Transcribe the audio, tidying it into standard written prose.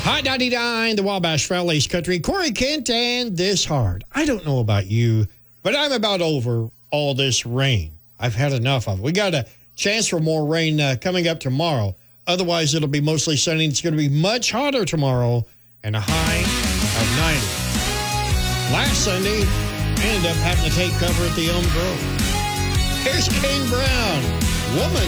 Hot 99, the Wabash Valley's Country. Corey Kent and This Hard. I don't know about you, but I'm about over all this rain. I've had enough of it. We got a chance for more rain coming up tomorrow. Otherwise, it'll be mostly sunny. It's going to be much hotter tomorrow and a high of 90. Last Sunday, I ended up having to take cover at the Elm Grove. Here's Kane Brown, Woman.